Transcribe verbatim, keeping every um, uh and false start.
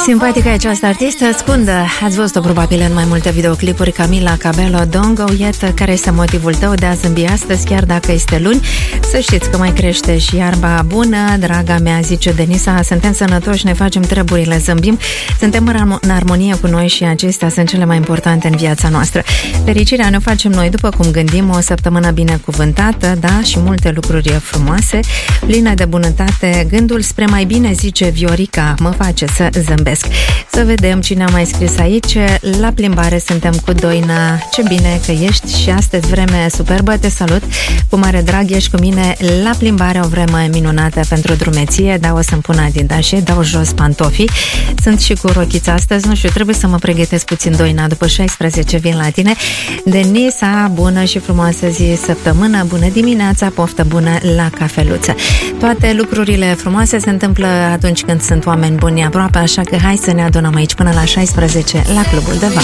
Simpatică această artistă, scundă. Ați văzut-o probabil în mai multe videoclipuri. Camila Cabello, Don't Go Yet. Care este motivul tău de a zâmbi astăzi, chiar dacă este luni? Să știți că mai crește și iarba bună, draga mea, zice Denisa. Suntem sănătoși, ne facem treburile, zâmbim. Suntem în armonie cu noi și acestea sunt cele mai importante în viața noastră. Fericirea ne facem noi după cum gândim. O săptămână binecuvântată, da, și multe lucruri frumoase, pline de bunătate. Gândul spre mai bine, zice Viorica, mă face să zâmbesc. Să vedem cine a mai scris aici. La plimbare suntem cu Doina. Ce bine că ești și astăzi vreme superbă. Te salut cu mare drag, ești cu mine la plimbare. O vreme minunată pentru drumeție. Da, o să-mi pun adindașe, dau jos pantofii. Sunt și cu rochița astăzi. Nu știu, trebuie să mă pregătesc puțin, Doina. După șaisprezece vin la tine. Denisa, bună și frumoasă zi, săptămână. Bună dimineața, poftă bună la cafeluță. Toate lucrurile frumoase se întâmplă atunci când sunt oameni buni aproape, așa că hai să ne adunăm aici până la șaisprezece la Clubul de Vară.